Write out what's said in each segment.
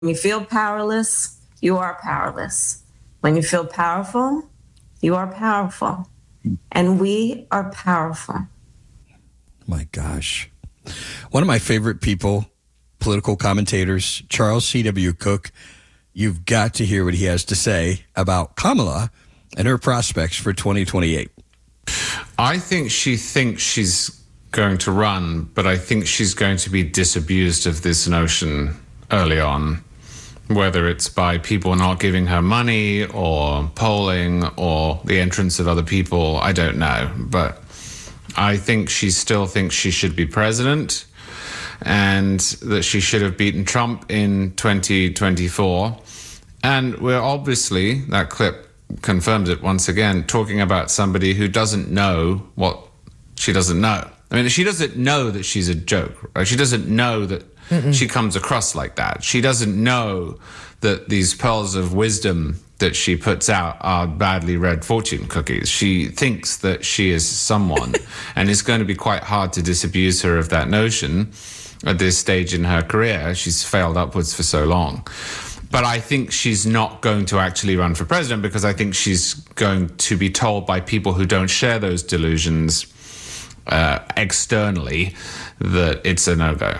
When you feel powerless, you are powerless. When you feel powerful, you are powerful. And we are powerful. My gosh. One of my favorite people, political commentators, Charles C.W. Cook. You've got to hear what he has to say about Kamala and her prospects for 2028. I think she thinks she's going to run, but I think she's going to be disabused of this notion early on, whether it's by people not giving her money or polling or the entrance of other people. I don't know, but I think she still thinks she should be president and that she should have beaten Trump in 2024. And we're obviously, that clip confirms it once again, talking about somebody who doesn't know what she doesn't know. I mean, she doesn't know that she's a joke, right? She doesn't know that she comes across like that. She doesn't know that these pearls of wisdom that she puts out are badly read fortune cookies. She thinks that she is someone, and it's going to be quite hard to disabuse her of that notion at this stage in her career. She's failed upwards for so long. But I think she's not going to actually run for president because I think she's going to be told by people who don't share those delusions externally that it's a no-go.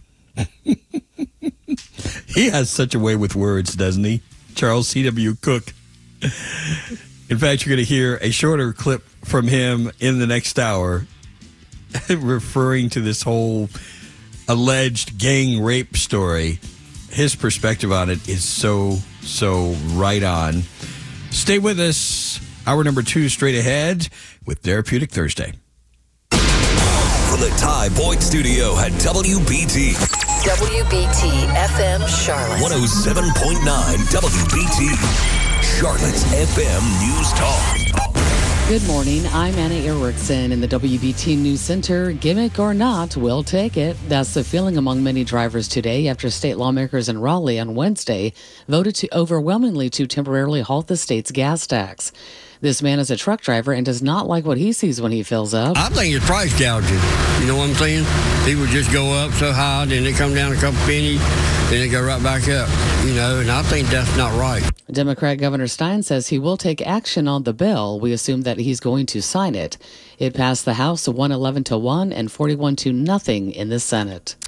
He has such a way with words, doesn't he? Charles C.W. Cook. In fact, you're going to hear a shorter clip from him in the next hour referring to this whole alleged gang rape story. His perspective on it is so right on. Stay with us. Hour number 2 straight ahead with Therapeutic Thursday. From the Ty Boyd Studio at WBT. WBT FM Charlotte. 107.9 WBT. Charlotte's FM News Talk. Good morning. I'm Anna Erickson in the WBT News Center. Gimmick or not, we'll take it. That's the feeling among many drivers today after state lawmakers in Raleigh on Wednesday voted to overwhelmingly to temporarily halt the state's gas tax. This man is a truck driver and does not like what he sees when he fills up. I think it's price gouging. You know what I'm saying? People just go up so high, then they come down a couple pennies, then they go right back up. And I think that's not right. Democrat Governor Stein says he will take action on the bill. We assume that he's going to sign it. It passed the House 111-1 and 41-0 in the Senate.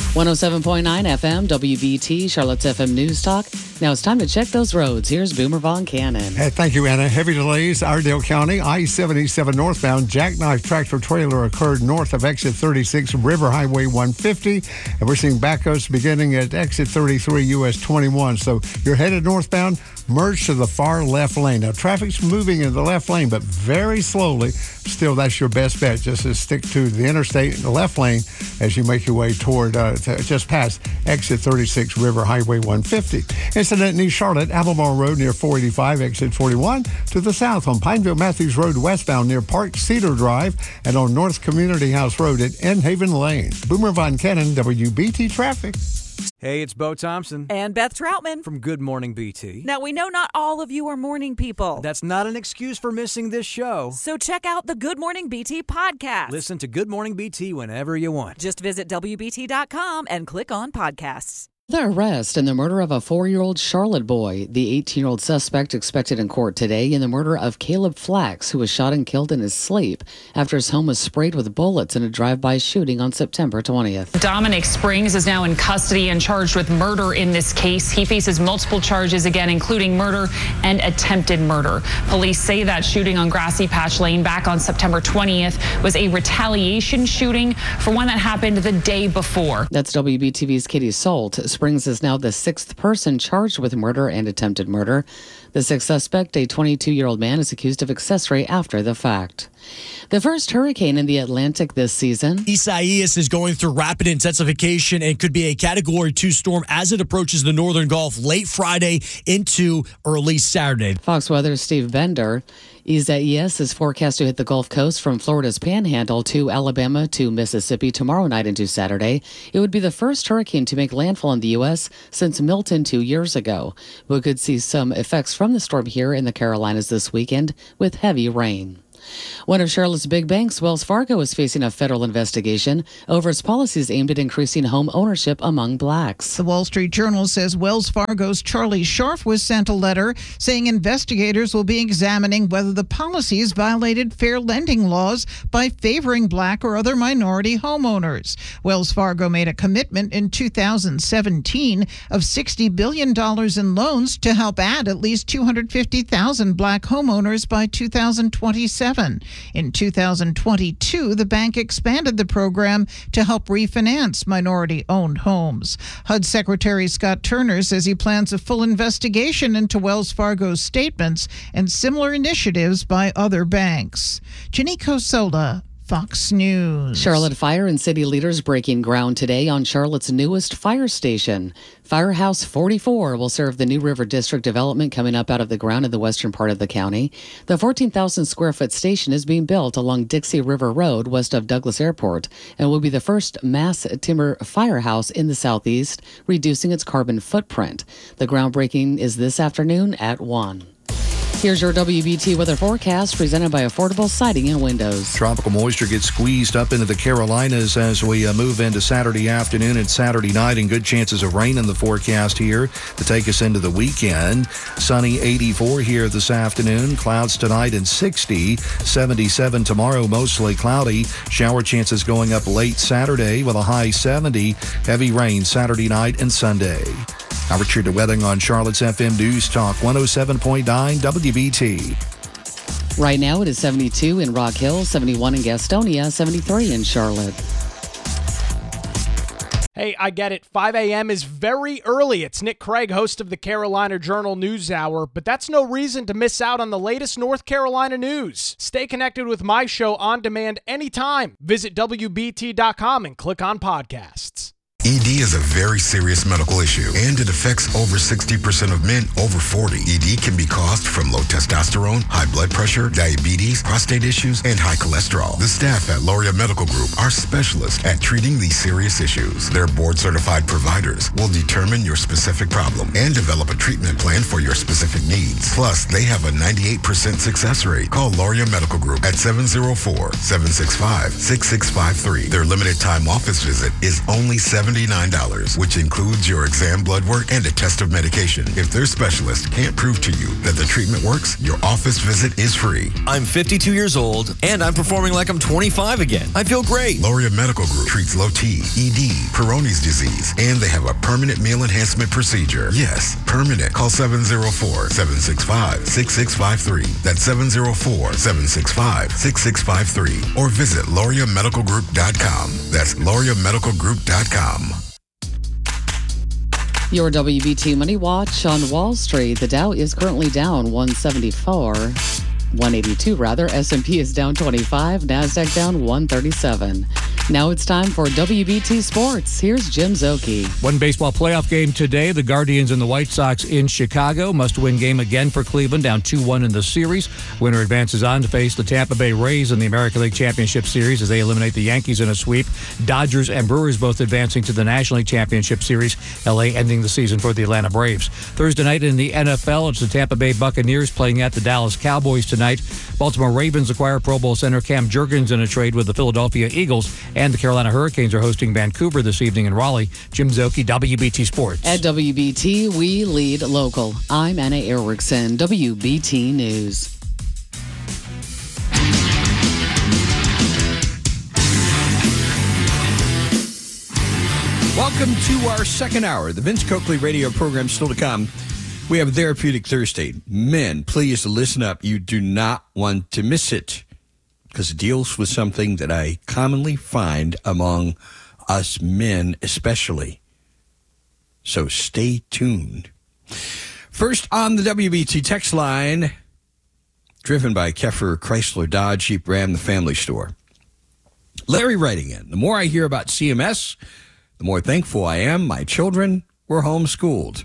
107.9 FM, WBT, Charlotte's FM News Talk. Now it's time to check those roads. Here's Boomer Von Cannon. Hey, thank you, Anna. Heavy delays, Iredell County, I-77 northbound. Jackknife tractor trailer occurred north of exit 36, River Highway 150. And we're seeing backhoes beginning at exit 33, US 21. So you're headed northbound, merge to the far left lane. Now, traffic's moving in the left lane, but very slowly. Still, that's your best bet. Just to stick to the interstate in the left lane as you make your way toward just past exit 36, River Highway 150. Incident in East Charlotte, Albemarle Road near 485, exit 41. To the south on Pineville Matthews Road westbound near Park Cedar Drive and on North Community House Road at End Haven Lane. Boomer Von Cannon, WBT Traffic. Hey, it's Bo Thompson. And Beth Troutman. From Good Morning BT. Now, we know not all of you are morning people. That's not an excuse for missing this show. So check out the Good Morning BT podcast. Listen to Good Morning BT whenever you want. Just visit WBT.com and click on podcasts. The arrest in the murder of a 4-year-old Charlotte boy. The 18-year-old suspect expected in court today in the murder of Caleb Flax, who was shot and killed in his sleep after his home was sprayed with bullets in a drive-by shooting on September 20th. Dominic Springs is now in custody and charged with murder in this case. He faces multiple charges again, including murder and attempted murder. Police say that shooting on Grassy Patch Lane back on September 20th was a retaliation shooting for one that happened the day before. That's WBTV's Katie Salt. Springs is now the 6th person charged with murder and attempted murder. The 6th suspect, a 22-year-old man, is accused of accessory after the fact. The first hurricane in the Atlantic this season. Isaias is going through rapid intensification and could be a Category 2 storm as it approaches the northern Gulf late Friday into early Saturday. Fox Weather's Steve Bender. Isaias is forecast to hit the Gulf Coast from Florida's Panhandle to Alabama to Mississippi tomorrow night into Saturday. It would be the first hurricane to make landfall in the U.S. since Milton 2 years ago. We could see some effects from the storm here in the Carolinas this weekend with heavy rain. One of Charlotte's big banks, Wells Fargo, is facing a federal investigation over its policies aimed at increasing home ownership among blacks. The Wall Street Journal says Wells Fargo's Charlie Scharf was sent a letter saying investigators will be examining whether the policies violated fair lending laws by favoring black or other minority homeowners. Wells Fargo made a commitment in 2017 of $60 billion in loans to help add at least 250,000 black homeowners by 2027. In 2022, the bank expanded the program to help refinance minority-owned homes. HUD Secretary Scott Turner says he plans a full investigation into Wells Fargo's statements and similar initiatives by other banks. Janiko Sola, Fox News. Charlotte Fire and city leaders breaking ground today on Charlotte's newest fire station. Firehouse 44 will serve the New River District development coming up out of the ground in the western part of the county. The 14,000 square foot station is being built along Dixie River Road west of Douglas Airport and will be the first mass timber firehouse in the southeast, reducing its carbon footprint. The groundbreaking is this afternoon at 1. Here's your WBT weather forecast presented by Affordable Siding and Windows. Tropical moisture gets squeezed up into the Carolinas as we move into Saturday afternoon and Saturday night, and good chances of rain in the forecast here to take us into the weekend. Sunny 84 here this afternoon. Clouds tonight and 60. 77 tomorrow, mostly cloudy. Shower chances going up late Saturday with a high 70. Heavy rain Saturday night and Sunday. Now Richard DeWething on Charlotte's FM News Talk 107.9 WBT. Right now it is 72 in Rock Hill, 71 in Gastonia, 73 in Charlotte. Hey, I get it. 5 a.m. is very early. It's Nick Craig, host of the Carolina Journal News Hour, but that's no reason to miss out on the latest North Carolina news. Stay connected with my show on demand anytime. Visit WBT.com and click on podcasts. ED is a very serious medical issue, and it affects over 60% of men over 40. ED can be caused from low testosterone, high blood pressure, diabetes, prostate issues, and high cholesterol. The staff at Loria Medical Group are specialists at treating these serious issues. Their board-certified providers will determine your specific problem and develop a treatment plan for your specific needs. Plus, they have a 98% success rate. Call Loria Medical Group at 704-765-6653. Their limited time office visit is only $79, which includes your exam, blood work, and a test of medication. If their specialist can't prove to you that the treatment works, your office visit is free. I'm 52 years old, and I'm performing like I'm 25 again. I feel great. Loria Medical Group treats low T, ED, Peyronie's disease, and they have a permanent meal enhancement procedure. Yes, permanent. Call 704-765-6653. That's 704-765-6653. Or visit LoriaMedicalGroup.com. That's LoriaMedicalGroup.com. Your WBT Money Watch on Wall Street. The Dow is currently down 182 rather. S&P is down 25. NASDAQ down 137. Now it's time for WBT Sports. Here's Jim Zoki. One baseball playoff game today. The Guardians and the White Sox in Chicago. Must-win game again for Cleveland, down 2-1 in the series. Winner advances on to face the Tampa Bay Rays in the American League Championship Series as they eliminate the Yankees in a sweep. Dodgers and Brewers both advancing to the National League Championship Series. LA ending the season for the Atlanta Braves. Thursday night in the NFL, it's the Tampa Bay Buccaneers playing at the Dallas Cowboys tonight. Baltimore Ravens acquire Pro Bowl center Cam Jurgens in a trade with the Philadelphia Eagles. And the Carolina Hurricanes are hosting Vancouver this evening in Raleigh. Jim Zoki, WBT Sports. At WBT, we lead local. I'm Anna Erickson, WBT News. Welcome to our second hour, the Vince Coakley radio program still to come. We have Therapeutic Thursday. Men, please listen up. You do not want to miss it, because it deals with something that I commonly find among us men especially. So stay tuned. First on the WBT text line, driven by Keffer Chrysler Dodge Jeep Ram, the family store. Larry writing in, the more I hear about CMS, the more thankful I am my children were homeschooled.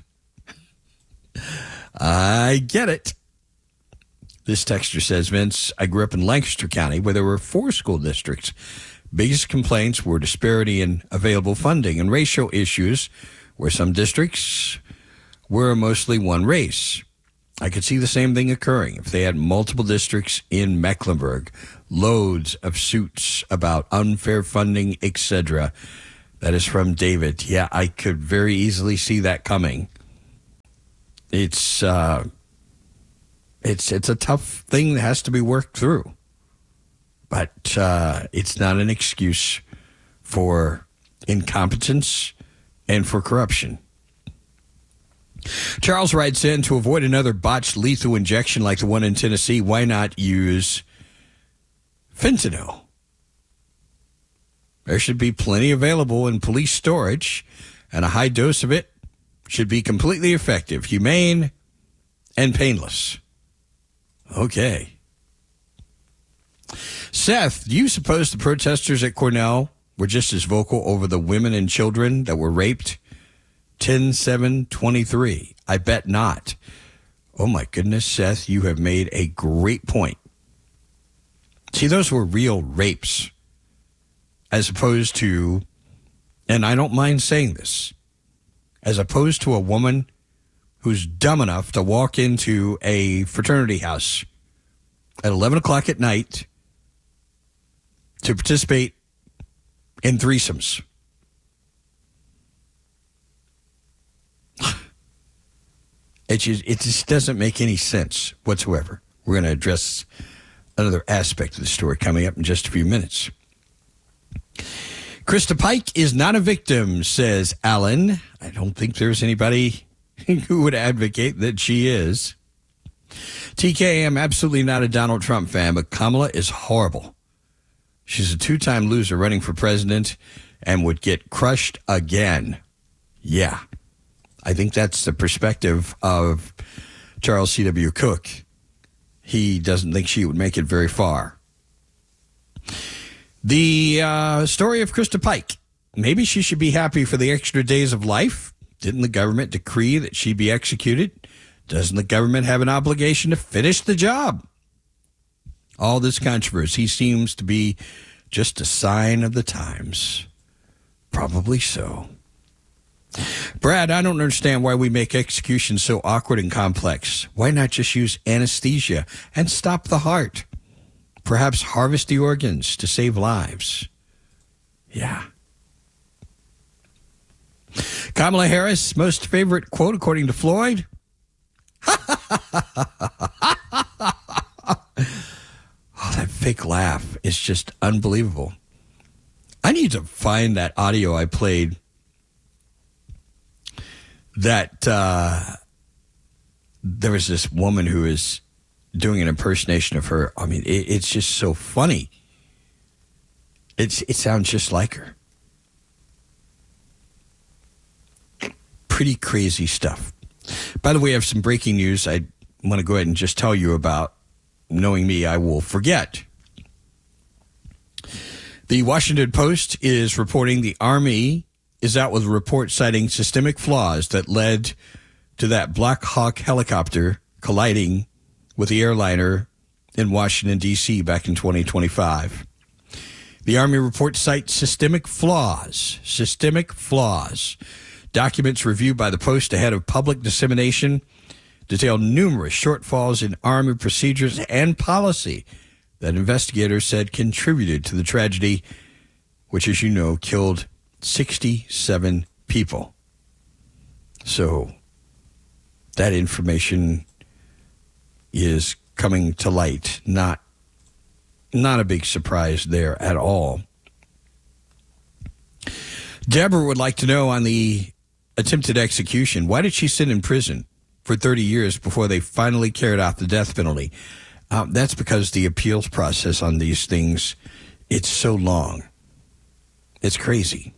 I get it. This texter says, Vince, I grew up in Lancaster County where there were 4 school districts. Biggest complaints were disparity in available funding and racial issues, where some districts were mostly one race. I could see the same thing occurring if they had multiple districts in Mecklenburg, loads of suits about unfair funding, etc. That is from David. Yeah, I could very easily see that coming. It's a tough thing that has to be worked through, but it's not an excuse for incompetence and for corruption. Charles writes in, to avoid another botched lethal injection like the one in Tennessee, why not use fentanyl? There should be plenty available in police storage, and a high dose of it should be completely effective, humane, and painless. Okay. Seth, do you suppose the protesters at Cornell were just as vocal over the women and children that were raped? 10-7-23. I bet not. Oh my goodness, Seth, you have made a great point. See, those were real rapes, as opposed to, and I don't mind saying this, as opposed to a woman who's dumb enough to walk into a fraternity house at 11 o'clock at night to participate in threesomes. It just doesn't make any sense whatsoever. We're going to address another aspect of the story coming up in just a few minutes. Krista Pike is not a victim, says Alan. I don't think there's anybody who would advocate that she is. TK, I'm absolutely not a Donald Trump fan, but Kamala is horrible. She's a two-time loser running for president and would get crushed again. Yeah. I think that's the perspective of Charles C.W. Cook. He doesn't think she would make it very far. The story of Krista Pike. Maybe she should be happy for the extra days of life. Didn't the government decree that she be executed? Doesn't the government have an obligation to finish the job? All this controversy seems to be just a sign of the times. Probably so. Brad, I don't understand why we make executions so awkward and complex. Why not just use anesthesia and stop the heart? Perhaps harvest the organs to save lives. Yeah. Kamala Harris' most favorite quote, according to Floyd. Oh, that fake laugh is just unbelievable. I need to find that audio I played that there was this woman who is doing an impersonation of her. I mean, it's just so funny. It sounds just like her. Pretty crazy stuff. By the way, I have some breaking news I want to go ahead and just tell you about. Knowing me, I will forget. The Washington Post is reporting the Army is out with a report citing systemic flaws that led to that Black Hawk helicopter colliding with the airliner in Washington, D.C. back in 2025. The Army report cites systemic flaws. Documents reviewed by the Post ahead of public dissemination detail numerous shortfalls in Army procedures and policy that investigators said contributed to the tragedy, which, as you know, killed 67 people. So that information is coming to light. Not a big surprise there at all. Deborah would like to know on the attempted execution, why did she sit in prison for 30 years before they finally carried out the death penalty? That's because the appeals process on these things, it's so long. It's crazy.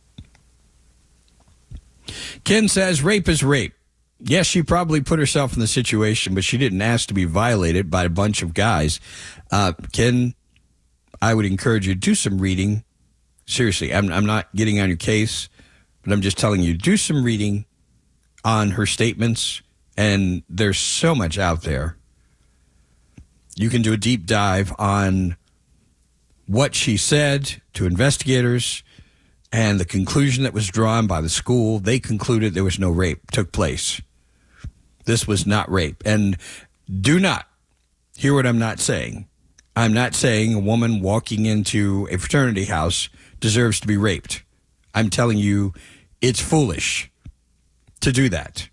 Ken says rape is rape. Yes, she probably put herself in the situation, but she didn't ask to be violated by a bunch of guys. Ken, I would encourage you to do some reading. Seriously, I'm not getting on your case, but I'm just telling you, do some reading on her statements, and there's so much out there. You can do a deep dive on what she said to investigators and the conclusion that was drawn by the school. They concluded there was no rape took place. This was not rape. And do not hear what I'm not saying. I'm not saying a woman walking into a fraternity house deserves to be raped. I'm telling you, it's foolish to do that.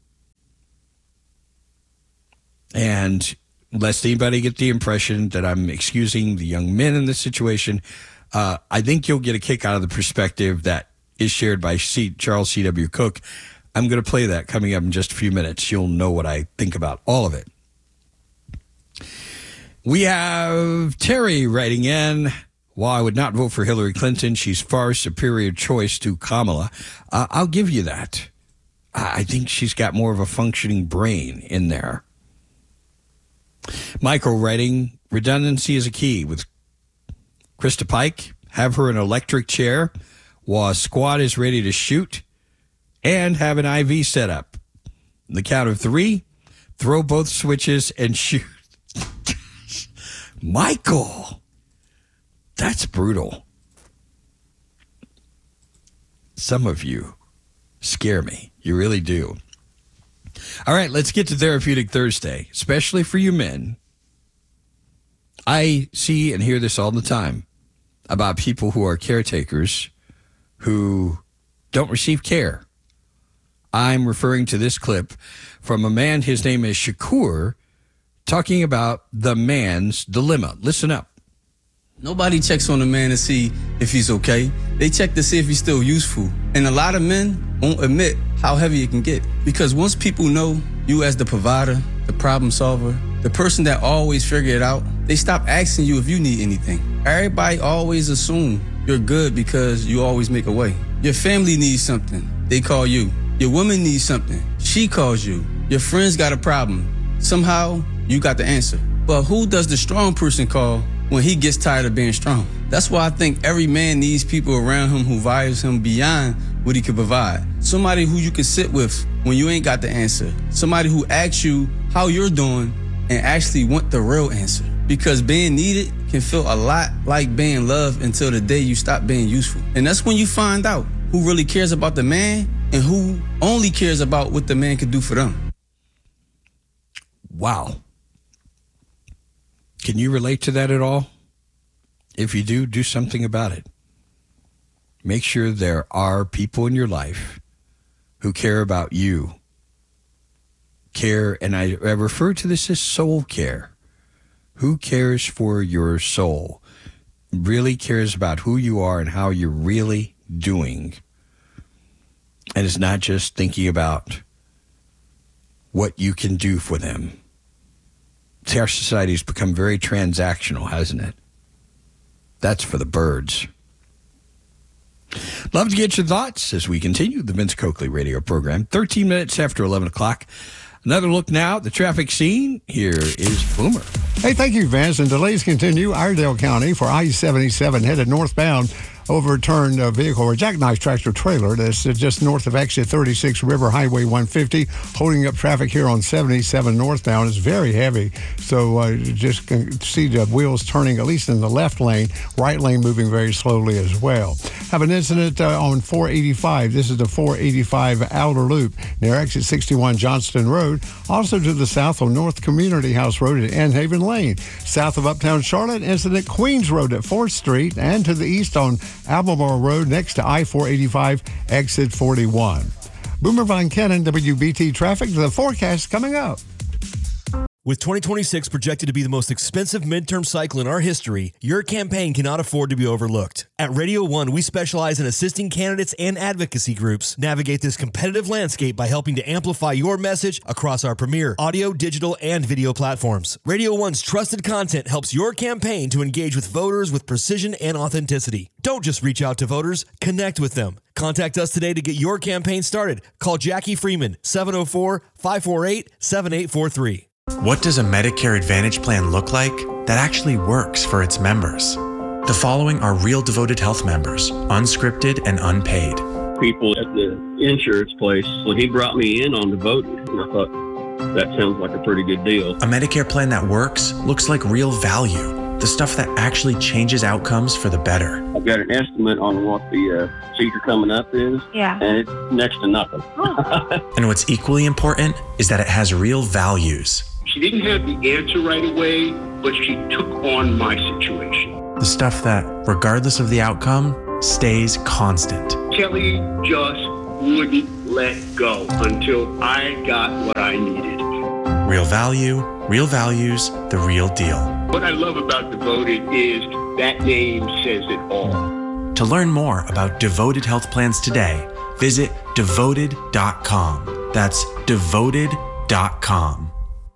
And lest anybody get the impression that I'm excusing the young men in this situation, I think you'll get a kick out of the perspective that is shared by Charles C.W. Cook. I'm going to play that coming up in just a few minutes. You'll know what I think about all of it. We have Terry writing in, while I would not vote for Hillary Clinton, she's far superior choice to Kamala. I'll give you that. I think she's got more of a functioning brain in there. Michael writing, redundancy is a key. With Krista Pike, have her in an electric chair while a squad is ready to shoot, and have an IV set up. On the count of 3, throw both switches and shoot. Michael, that's brutal. Some of you scare me. You really do. All right, let's get to Therapeutic Thursday, especially for you men. I see and hear this all the time about people who are caretakers who don't receive care. I'm referring to this clip from a man, his name is Shakur, talking about the man's dilemma. Listen up. Nobody checks on a man to see if he's okay. They check to see if he's still useful. And a lot of men won't admit how heavy it can get. Because once people know you as the provider, the problem solver, the person that always figure it out, they stop asking you if you need anything. Everybody always assume you're good because you always make a way. Your family needs something, they call you. Your woman needs something, she calls you. Your friends got a problem, somehow you got the answer. But who does the strong person call when he gets tired of being strong? That's why I think every man needs people around him who values him beyond what he can provide. Somebody who you can sit with when you ain't got the answer. Somebody who asks you how you're doing and actually want the real answer. Because being needed can feel a lot like being loved until the day you stop being useful. And that's when you find out who really cares about the man and who only cares about what the man can do for them. Wow. Can you relate to that at all? If you do something about it. Make sure there are people in your life who care about you. Care, and I refer to this as soul care. Who cares for your soul? Really cares about who you are and how you're really doing. And it's not just thinking about what you can do for them. See, our society has become very transactional, hasn't it? That's for the birds. Love to get your thoughts as we continue the Vince Coakley radio program. 13 minutes after 11 o'clock. Another look now at the traffic scene. Here is Boomer. Hey, thank you, Vince. And delays continue. Iredell County for I-77 headed northbound. Overturned vehicle or jackknife tractor trailer that's just north of exit 36 River Highway 150, holding up traffic here on 77 northbound. Is very heavy, so just can see the wheels turning at least in the left lane, right lane moving very slowly as well. Have an incident on 485. This is the 485 outer loop near exit 61 Johnston Road. Also to the south on North Community House Road at Annhaven Lane. South of Uptown Charlotte, incident Queens Road at 4th Street, and to the east on Albemarle Road next to I-485 exit 41. Boomer Von Cannon, WBT Traffic. The forecast coming up. With 2026 projected to be the most expensive midterm cycle in our history, your campaign cannot afford to be overlooked. At Radio 1, we specialize in assisting candidates and advocacy groups navigate this competitive landscape by helping to amplify your message across our premier audio, digital, and video platforms. Radio 1's trusted content helps your campaign to engage with voters with precision and authenticity. Don't just reach out to voters, connect with them. Contact us today to get your campaign started. Call Jackie Freeman, 704-548-7843. What does a Medicare Advantage plan look like that actually works for its members? The following are real devoted health members, unscripted and unpaid. People at the insurance place, when he brought me in on the voting, and I thought, that sounds like a pretty good deal. A Medicare plan that works looks like real value. The stuff that actually changes outcomes for the better. I've got an estimate on what the procedure coming up is. Yeah. And it's next to nothing. And what's equally important is that it has real values. She didn't have the answer right away, but she took on my situation. The stuff that, regardless of the outcome, stays constant. Kelly just wouldn't let go until I got what I needed. Real value, real values, the real deal. What I love about Devoted is that name says it all. To learn more about Devoted Health Plans today, visit devoted.com. That's devoted.com.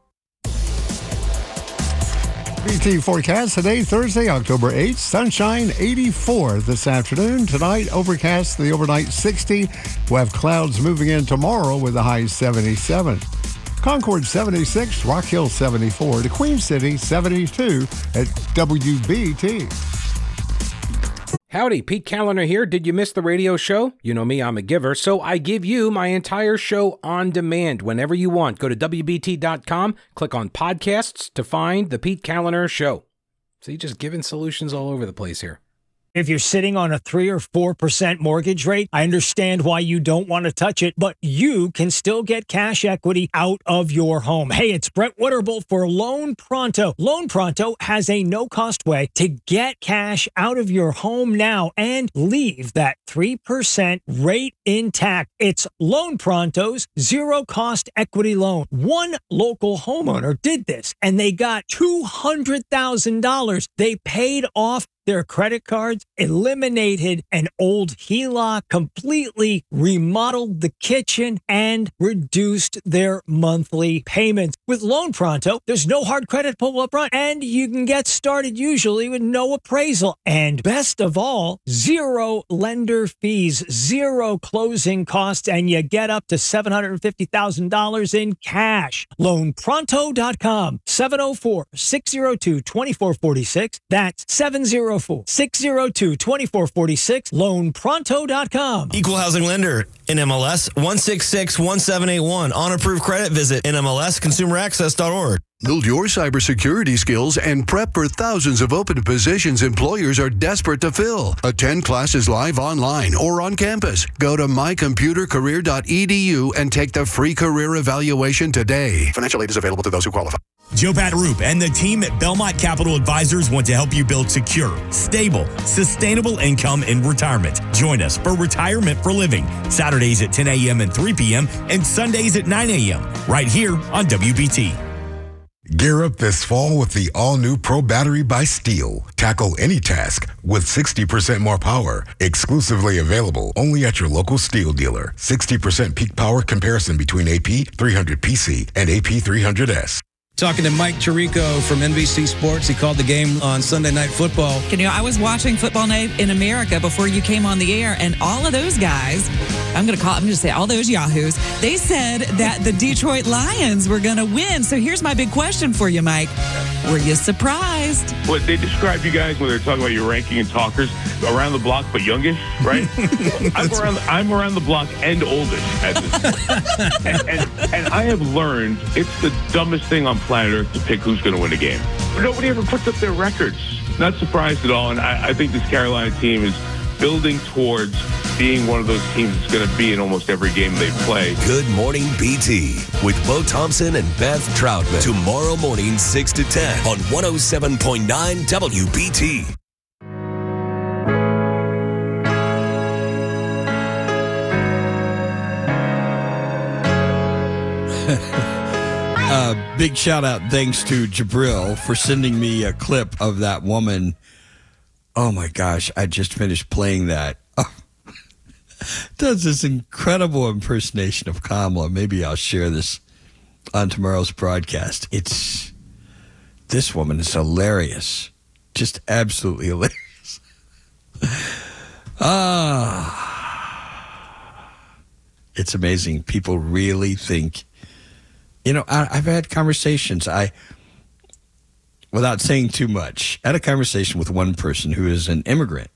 BT forecast today, Thursday, October 8th. Sunshine, 84 this afternoon. Tonight, overcast, the overnight 60. We'll have clouds moving in tomorrow with the high 77. Concord, 76. Rock Hill, 74. To Queen City, 72 at WBT. Howdy, Pete Callender here. Did you miss the radio show? You know me, I'm a giver, so I give you my entire show on demand whenever you want. Go to WBT.com, click on podcasts to find the Pete Callender Show. See, just giving solutions all over the place here. If you're sitting on a 3 or 4% mortgage rate, I understand why you don't want to touch it, but you can still get cash equity out of your home. Hey, it's Brett Witterbull for Loan Pronto. Loan Pronto has a no-cost way to get cash out of your home now and leave that 3% rate intact. It's Loan Pronto's zero-cost equity loan. One local homeowner did this, and they got $200,000. They paid off their credit cards, eliminated an old HELOC, completely remodeled the kitchen, and reduced their monthly payments. With Loan Pronto, there's no hard credit pull up front, and you can get started usually with no appraisal. And best of all, zero lender fees, zero closing costs, and you get up to $750,000 in cash. LoanPronto.com, 704-602-2446. That's 704-602-2446, loanpronto.com. Equal housing lender, NMLS 1661781. On approved credit, visit NMLSconsumeraccess.org. Build your cybersecurity skills and prep for thousands of open positions employers are desperate to fill. Attend classes live online or on campus. Go to mycomputercareer.edu and take the free career evaluation today. Financial aid is available to those who qualify. Joe Pataroop and the team at Belmont Capital Advisors want to help you build secure, stable, sustainable income in retirement. Join us for Retirement for Living, Saturdays at 10 a.m. and 3 p.m. and Sundays at 9 a.m. right here on WBT. Gear up this fall with the all-new Pro Battery by Steel. Tackle any task with 60% more power. Exclusively available only at your local Steel dealer. 60% peak power comparison between AP 300PC and AP 300S. Talking to Mike Tirico from NBC Sports. He called the game on Sunday Night Football. You know, I was watching Football Night in America before you came on the air, and all of those guys, I'm going to say all those yahoos, they said that the Detroit Lions were going to win. So here's my big question for you, Mike. Were you surprised? Well, they describe you guys when they're talking about your ranking and talkers around the block, but youngish, right? I'm around the block and oldest at this point. and I have learned it's the dumbest thing on planet Earth to pick who's going to win a game. Nobody ever puts up their records. Not surprised at all. And I think this Carolina team is building towards being one of those teams that's going to be in almost every game they play. Good Morning BT with Bo Thompson and Beth Troutman. Tomorrow morning, 6 to 10 on 107.9 WBT. Big shout out, thanks to Jabril for sending me a clip of that woman. Oh my gosh, I just finished playing that. Oh. Does this incredible impersonation of Kamala. Maybe I'll share this on tomorrow's broadcast. This woman is hilarious. Just absolutely hilarious. It's amazing. People really think. You know, I've had conversations. Without saying too much, I had a conversation with one person who is an immigrant.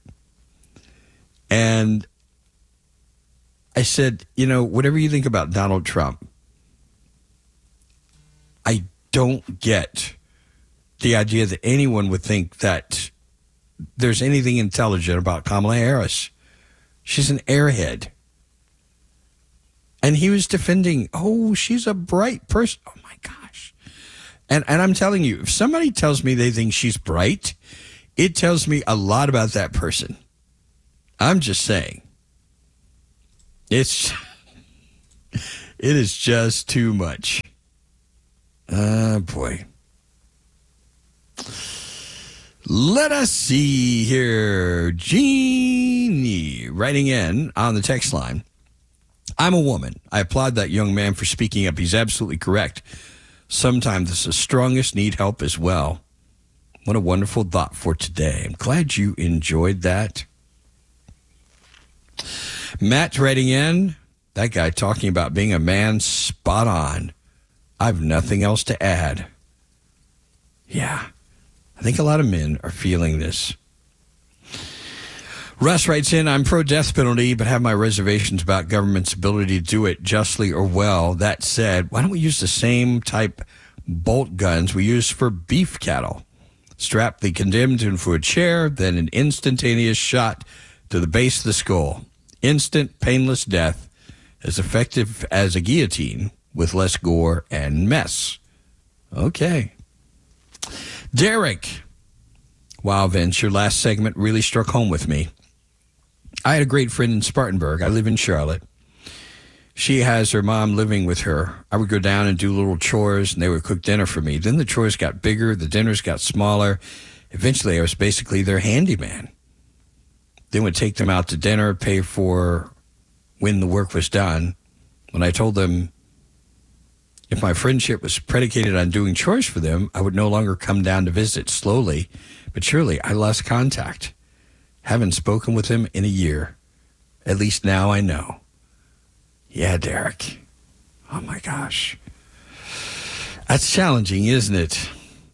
And I said, you know, whatever you think about Donald Trump, I don't get the idea that anyone would think that there's anything intelligent about Kamala Harris. She's an airhead. And he was defending, she's a bright person. Oh, my gosh. And I'm telling you, if somebody tells me they think she's bright, it tells me a lot about that person. I'm just saying. It is just too much. Boy. Let us see here. Jeannie writing in on the text line. I'm a woman. I applaud that young man for speaking up. He's absolutely correct. Sometimes the strongest need help as well. What a wonderful thought for today. I'm glad you enjoyed that. Matt writing in. That guy talking about being a man, spot on. I've nothing else to add. Yeah. I think a lot of men are feeling this. Russ writes in, I'm pro-death penalty, but have my reservations about government's ability to do it justly or well. That said, why don't we use the same type bolt guns we use for beef cattle? Strap the condemned into a chair, then an instantaneous shot to the base of the skull. Instant, painless death, as effective as a guillotine, with less gore and mess. Okay. Derek. Wow, Vince, your last segment really struck home with me. I had a great friend in Spartanburg. I live in Charlotte. She has her mom living with her. I would go down and do little chores, and they would cook dinner for me. Then the chores got bigger. The dinners got smaller. Eventually, I was basically their handyman. Then would take them out to dinner, pay for when the work was done. When I told them if my friendship was predicated on doing chores for them, I would no longer come down to visit. Slowly but surely, I lost contact. Haven't spoken with him in a year. At least now I know. Yeah, Derek. Oh, my gosh. That's challenging, isn't it?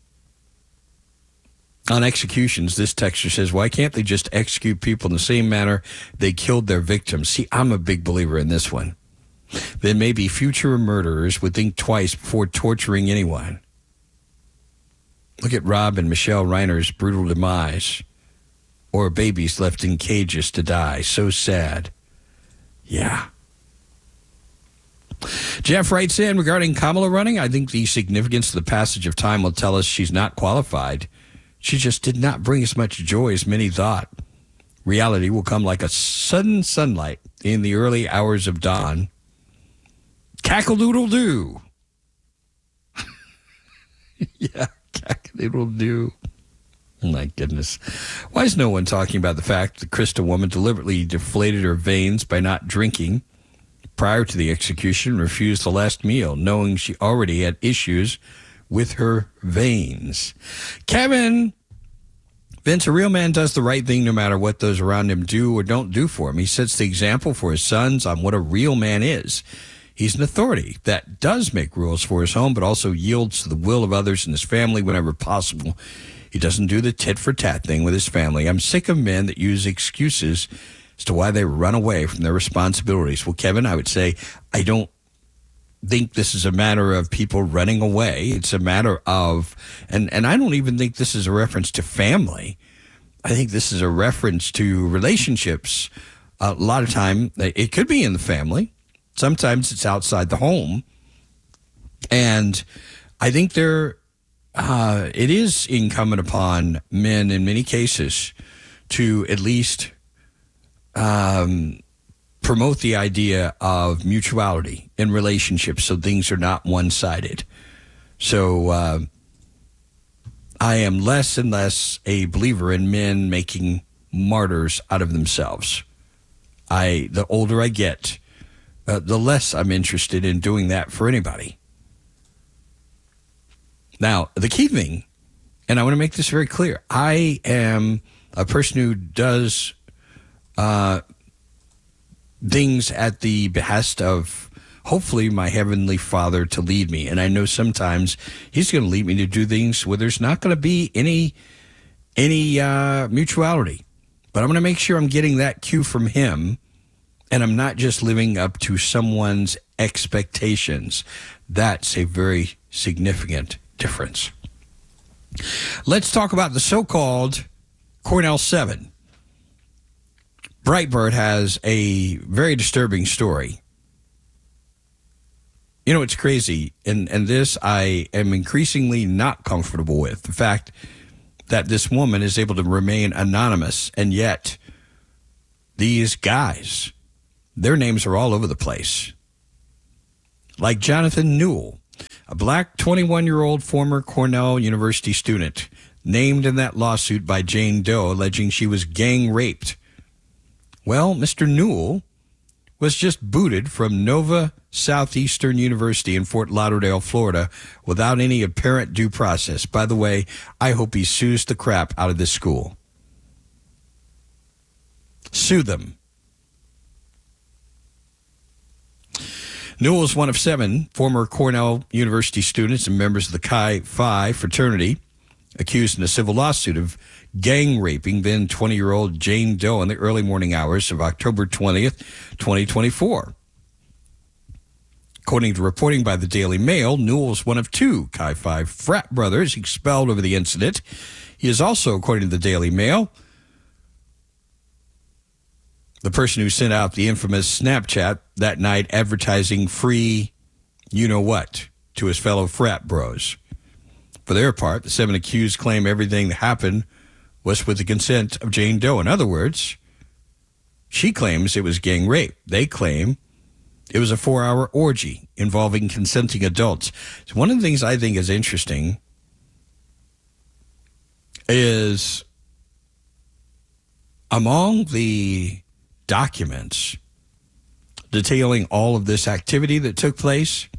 On executions, this texter says, why can't they just execute people in the same manner they killed their victims? See, I'm a big believer in this one. Then maybe future murderers would think twice before torturing anyone. Look at Rob and Michelle Reiner's brutal demise. Or babies left in cages to die. So sad. Yeah. Jeff writes in regarding Kamala running. I think the significance of the passage of time will tell us she's not qualified. She just did not bring as much joy as many thought. Reality will come like a sudden sunlight in the early hours of dawn. Cackle-doodle-doo. Yeah, cackle-doodle-doo. My goodness. Why is no one talking about the fact that Krista woman deliberately deflated her veins by not drinking prior to the execution and refused the last meal, knowing she already had issues with her veins? Kevin. Vince, a real man does the right thing no matter what those around him do or don't do for him. He sets the example for his sons on what a real man is. He's an authority that does make rules for his home, but also yields to the will of others in his family whenever possible. He doesn't do the tit-for-tat thing with his family. I'm sick of men that use excuses as to why they run away from their responsibilities. Well, Kevin, I would say I don't think this is a matter of people running away. It's a matter of, and I don't even think this is a reference to family. I think this is a reference to relationships. A lot of time, it could be in the family. Sometimes it's outside the home. And I think it is incumbent upon men in many cases to at least promote the idea of mutuality in relationships so things are not one-sided. So I am less and less a believer in men making martyrs out of themselves. The older I get, the less I'm interested in doing that for anybody. Now, the key thing, and I want to make this very clear, I am a person who does things at the behest of, hopefully, my Heavenly Father to lead me. And I know sometimes He's going to lead me to do things where there's not going to be any mutuality. But I'm going to make sure I'm getting that cue from Him, and I'm not just living up to someone's expectations. That's a very significant difference. Let's talk about the so-called Cornell 7. Breitbart has a very disturbing story. You know, it's crazy, and this I am increasingly not comfortable with. The fact that this woman is able to remain anonymous, and yet these guys, their names are all over the place. Like Jonathan Newell, a black 21-year-old former Cornell University student, named in that lawsuit by Jane Doe, alleging she was gang raped. Well, Mr. Newell was just booted from Nova Southeastern University in Fort Lauderdale, Florida, without any apparent due process. By the way, I hope he sues the crap out of this school. Sue them. Newell is one of 7 former Cornell University students and members of the Chi Phi fraternity accused in a civil lawsuit of gang raping then 20-year-old Jane Doe in the early morning hours of October 20th, 2024. According to reporting by the Daily Mail, Newell is one of 2 Chi Phi frat brothers expelled over the incident. He is also, according to the Daily Mail, the person who sent out the infamous Snapchat that night advertising free you-know-what to his fellow frat bros. For their part, the 7 accused claim everything that happened was with the consent of Jane Doe. In other words, she claims it was gang rape. They claim it was a 4-hour orgy involving consenting adults. So one of the things I think is interesting is among the documents detailing all of this activity that took place,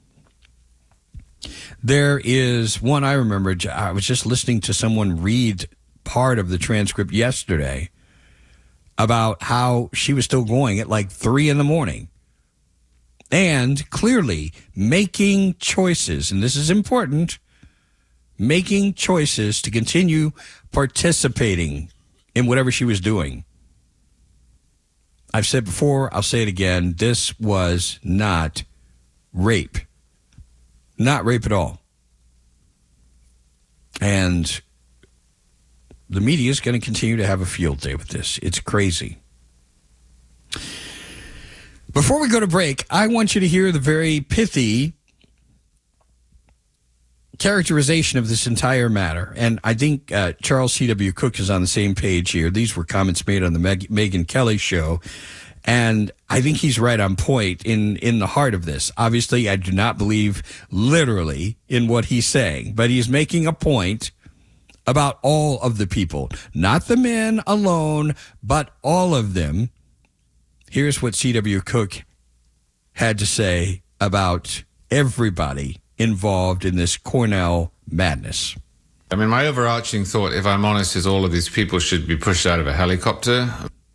there is one I remember. I was just listening to someone read part of the transcript yesterday about how she was still going at like 3 a.m. and clearly making choices, and this is important, making choices to continue participating in whatever she was doing. I've said before, I'll say it again, this was not rape. Not rape at all. And the media is going to continue to have a field day with this. It's crazy. Before we go to break, I want you to hear the very pithy characterization of this entire matter. And I think Charles C.W. Cook is on the same page here. These were comments made on the Megyn Kelly show. And I think he's right on point in the heart of this. Obviously, I do not believe literally in what he's saying, but he's making a point about all of the people, not the men alone, but all of them. Here's what C.W. Cook had to say about everybody involved in this Cornell madness. I mean, my overarching thought, if I'm honest, is all of these people should be pushed out of a helicopter.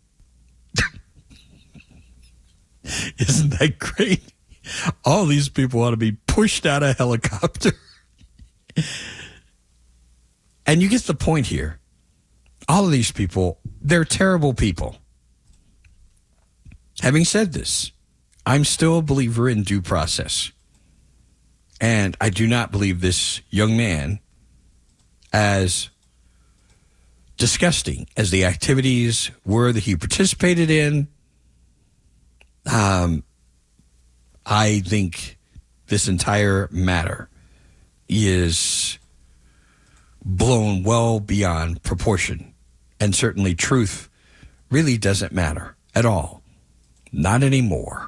Isn't that great? All these people ought to be pushed out of a helicopter. And you get the point here. All of these people, they're terrible people. Having said this, I'm still a believer in due process. And I do not believe this young man, as disgusting as the activities were that he participated in, I think this entire matter is blown well beyond proportion. And certainly truth really doesn't matter at all. Not anymore.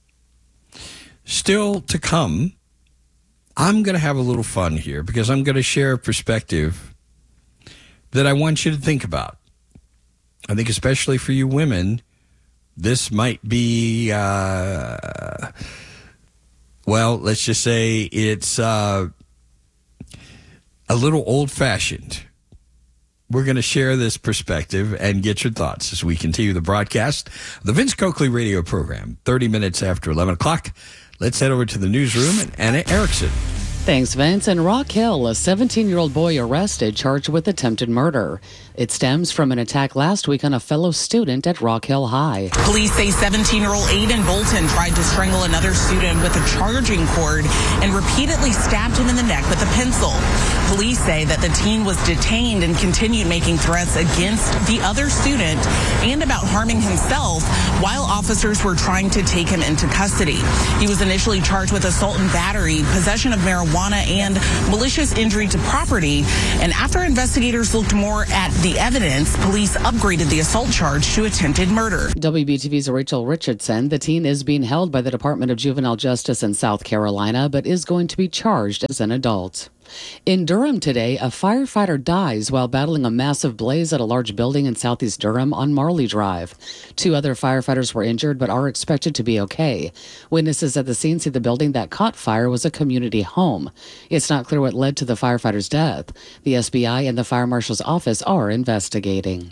Still to come, I'm going to have a little fun here because I'm going to share a perspective that I want you to think about. I think especially for you women, this might be, well, let's just say it's a little old-fashioned. We're going to share this perspective and get your thoughts as we continue the broadcast of the Vince Coakley radio program, 30 minutes after 11 o'clock. Let's head over to the newsroom and Anna Erickson Thanks, Vince. In Rock Hill, a 17-year-old boy arrested, charged with attempted murder. It stems from an attack last week on a fellow student at Rock Hill High. Police say 17-year-old Aiden Bolton tried to strangle another student with a charging cord and repeatedly stabbed him in the neck with a pencil. Police say that the teen was detained and continued making threats against the other student and about harming himself while officers were trying to take him into custody. He was initially charged with assault and battery, possession of marijuana, and malicious injury to property. And after investigators looked more at the evidence, police upgraded the assault charge to attempted murder. WBTV's Rachel Richardson. The teen is being held by the Department of Juvenile Justice in South Carolina, but is going to be charged as an adult. In Durham today, a firefighter dies while battling a massive blaze at a large building in southeast Durham on Marley Drive. 2 other firefighters were injured but are expected to be okay. Witnesses at the scene say the building that caught fire was a community home. It's not clear what led to the firefighter's death. The SBI and the fire marshal's office are investigating.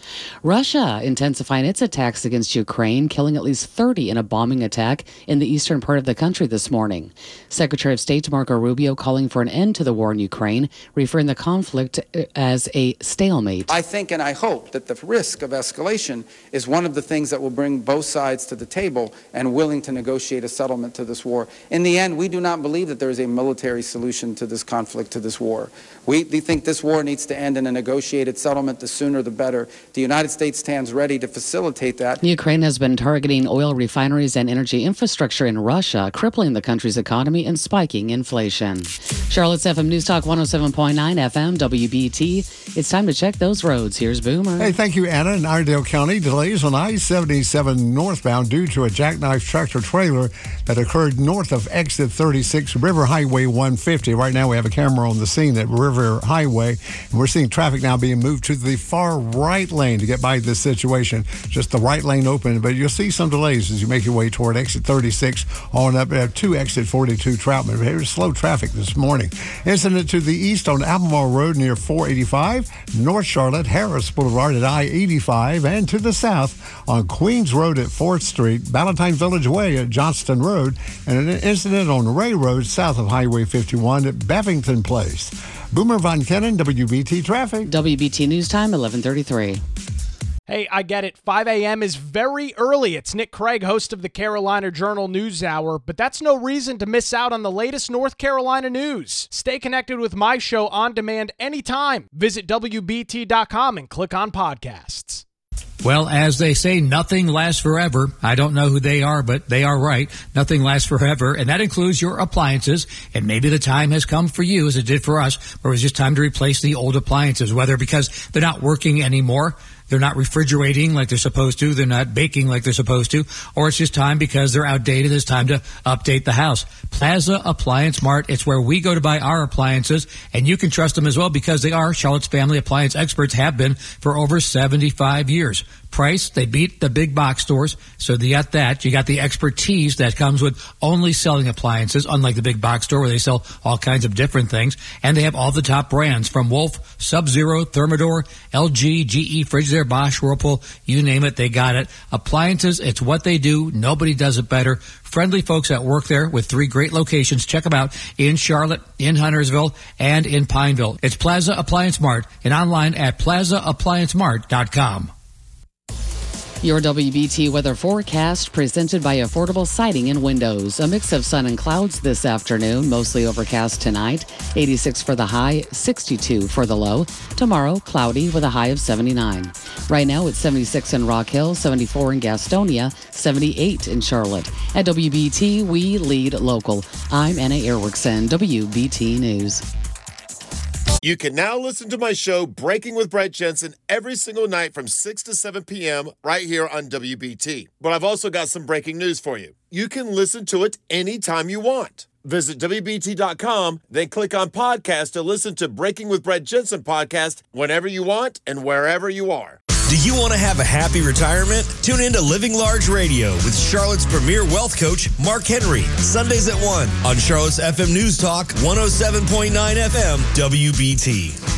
Russia intensifying its attacks against Ukraine, killing at least 30 in a bombing attack in the eastern part of the country this morning. Secretary of State Marco Rubio calling for an end to the war in Ukraine, referring the conflict as a stalemate. I think and I hope that the risk of escalation is one of the things that will bring both sides to the table and willing to negotiate a settlement to this war. In the end, we do not believe that there is a military solution to this conflict, to this war. We think this war needs to end in a negotiated settlement. The sooner the better. The United States stands ready to facilitate that. Ukraine has been targeting oil refineries and energy infrastructure in Russia, crippling the country's economy and spiking inflation. Charlotte's FM News Talk 107.9 FM WBT. It's time to check those roads. Here's Boomer. Hey, thank you, Anna. In Iredell County, delays on I-77 northbound due to a jackknife tractor trailer that occurred north of exit 36 River Highway 150. Right now we have a camera on the scene at River Highway, and we're seeing traffic now being moved to the far right lane to get by this situation. Just the right lane open, but you'll see some delays as you make your way toward exit 36 on up to exit 42 Troutman. There's slow traffic this morning. Incident to the east on Albemarle Road near 485, North Charlotte, Harris Boulevard at I-85, and to the south on Queens Road at 4th Street, Valentine Village Way at Johnston Road, and an incident on Ray Road south of Highway 51 at Bevington Place. Boomer Von Kennen, WBT Traffic. WBT News Time, 11:33. Hey, I get it. 5 a.m. is very early. It's Nick Craig, host of the Carolina Journal News Hour, but that's no reason to miss out on the latest North Carolina news. Stay connected with my show on demand anytime. Visit WBT.com and click on podcasts. Well, as they say, nothing lasts forever. I don't know who they are, but they are right. Nothing lasts forever, and that includes your appliances. And maybe the time has come for you, as it did for us, where it was just time to replace the old appliances, whether because they're not working anymore, they're not refrigerating like they're supposed to, they're not baking like they're supposed to, or it's just time because they're outdated. It's time to update the house. Plaza Appliance Mart, it's where we go to buy our appliances, and you can trust them as well because they are Charlotte's family appliance experts, have been for over 75 years. Price, they beat the big box stores, so you got that. You got the expertise that comes with only selling appliances, unlike the big box store where they sell all kinds of different things. And they have all the top brands from Wolf, Sub-Zero, Thermador, LG, GE, Frigidaire, Bosch, Whirlpool, you name it, they got it. Appliances, it's what they do. Nobody does it better. Friendly folks that work there with 3 great locations. Check them out in Charlotte, in Huntersville, and in Pineville. It's Plaza Appliance Mart and online at plazaappliancemart.com. Your WBT weather forecast presented by Affordable Siding and Windows. A mix of sun and clouds this afternoon, mostly overcast tonight. 86 for the high, 62 for the low. Tomorrow, cloudy with a high of 79. Right now, it's 76 in Rock Hill, 74 in Gastonia, 78 in Charlotte. At WBT, we lead local. I'm Anna Erickson, WBT News. You can now listen to my show, Breaking with Brett Jensen, every single night from 6 to 7 p.m. right here on WBT. But I've also got some breaking news for you. You can listen to it anytime you want. Visit WBT.com, then click on podcast to listen to Breaking with Brett Jensen podcast whenever you want and wherever you are. Do you want to have a happy retirement? Tune in to Living Large Radio with Charlotte's premier wealth coach, Mark Henry. Sundays at 1 on Charlotte's FM News Talk, 107.9 FM, WBT.